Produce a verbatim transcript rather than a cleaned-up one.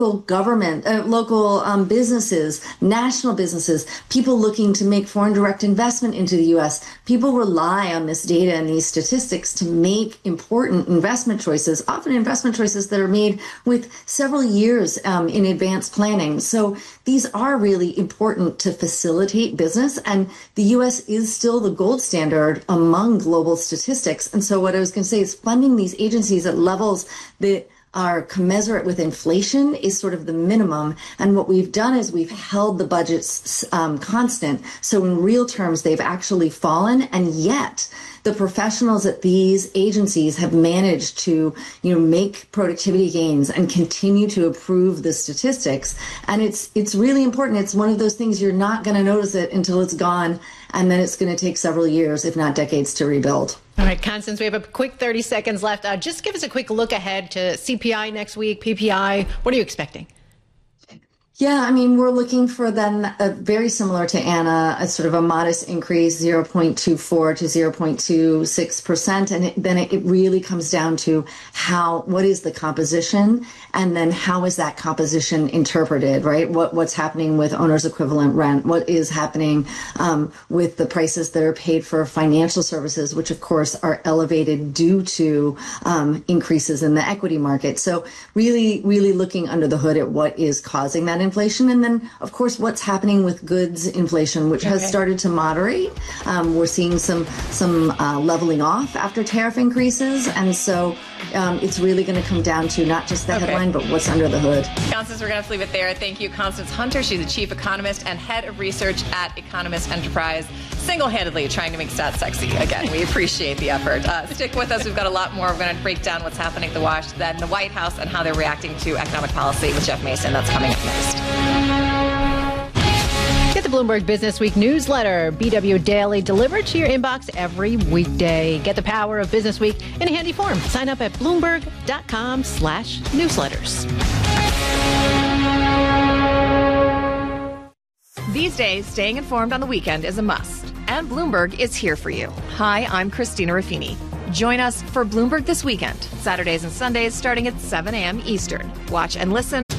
local government, uh, local um, businesses, national businesses, people looking to make foreign direct investment into the U S. People rely on this data and these statistics to make important investment choices, often investment choices that are made with several years um, in advance planning. So these are really important to facilitate business, and the U S is still the gold standard among global statistics. And so what I was going to say is funding these agencies at levels that are commensurate with inflation is sort of the minimum. And what we've done is we've held the budgets um, constant. So in real terms, they've actually fallen. And yet the professionals at these agencies have managed to, you know, make productivity gains and continue to improve the statistics. And it's it's really important. It's one of those things you're not going to notice it until it's gone. And then it's going to take several years, if not decades, to rebuild. All right, Constance, we have a quick thirty seconds left. Uh, just give us a quick look ahead to C P I next week, P P I. What are you expecting? Yeah, I mean, we're looking for then a very similar to Anna, a sort of a modest increase, zero point two four to zero point two six percent. And it, then it, it really comes down to how, what is the composition? And then how is that composition interpreted, right? What What's happening with owner's equivalent rent? What is happening um, with the prices that are paid for financial services, which of course are elevated due to um, increases in the equity market. So really, really looking under the hood at what is causing that inflation. And then, of course, what's happening with goods inflation, which okay. has started to moderate. Um, we're seeing some some uh, leveling off after tariff increases. And so um, it's really going to come down to not just the okay. headline, but what's under the hood. Constance, we're going to have to leave it there. Thank you, Constance Hunter. She's the chief economist and head of research at Economist Enterprise, single-handedly trying to make stats sexy again. We appreciate the effort. Uh, stick with us. We've got a lot more. We're going to break down what's happening at the Wash, then the White House, and how they're reacting to economic policy with Jeff Mason. That's coming up next. Get the Bloomberg Business Week newsletter, B W Daily, delivered to your inbox every weekday. Get the power of Business Week in a handy form. Sign up at Bloomberg.com slash newsletters. These days, staying informed on the weekend is a must, and Bloomberg is here for you. Hi, I'm Christina Ruffini. Join us for Bloomberg This Weekend, Saturdays and Sundays starting at seven a.m. Eastern. Watch and listen